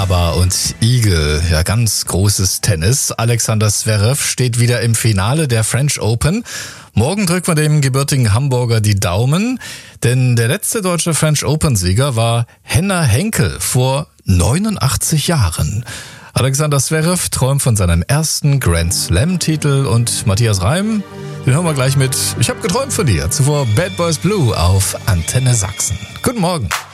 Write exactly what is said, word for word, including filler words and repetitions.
Aber und Igel, ja, ganz großes Tennis. Alexander Zverev steht wieder im Finale der French Open. Morgen drückt man dem gebürtigen Hamburger die Daumen, denn der letzte deutsche French Open-Sieger war Henner Henkel vor neunundachtzig Jahren. Alexander Zverev träumt von seinem ersten Grand Slam-Titel und Matthias Reim, den hören wir gleich mit Ich hab geträumt von dir. Zuvor Bad Boys Blue auf Antenne Sachsen. Guten Morgen.